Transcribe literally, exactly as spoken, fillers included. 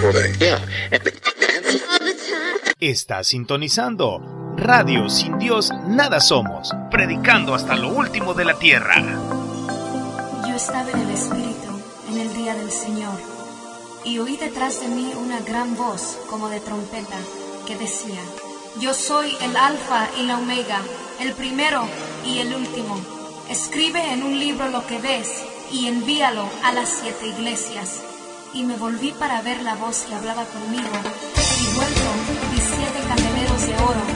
Estás sintonizando Radio Sin Dios Nada Somos, predicando hasta lo último de la tierra. Yo estaba en el Espíritu en el día del Señor, y oí detrás de mí una gran voz como de trompeta que decía: Yo soy el Alfa y la Omega, el primero y el último. Escribe en un libro lo que ves y envíalo a las siete iglesias. Y me volví para ver la voz que hablaba conmigo, y vuelto vi siete candeleros de oro